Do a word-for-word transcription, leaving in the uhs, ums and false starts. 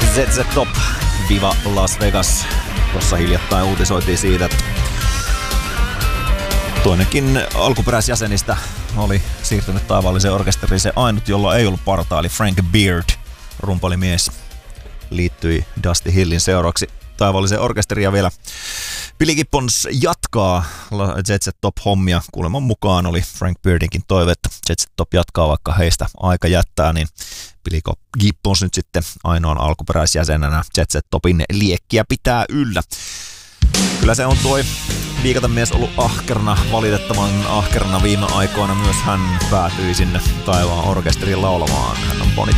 Z Z Top Viva Las Vegas. Tuossa hiljattain uutisoitiin siitä, että toinenkin alkuperäisjäsenistä oli siirtynyt taivaalliseen orkesteriin. Se ainut, jolla ei ollut partaa, eli Frank Beard, rumpalimies, liittyi Dusty Hillin seuraavaksi taivaalliseen orkesteriin. Ja vielä Billy Gibbons jatkaa Z Z Top-hommia. Kuuleman mukaan oli Frank Beardinkin toive, että Z Z Top jatkaa, vaikka heistä aika jättää, niin Billy Gibbons nyt sitten ainoan alkuperäisjäsenenä Z Z Topin liekkiä pitää yllä. Kyllä se on toi viikaten mies ollut ahkerana, valitettavan ahkerana viime aikoina. Myös hän päätyi sinne taivaan orkesteriin laulamaan. Hän on Bonnie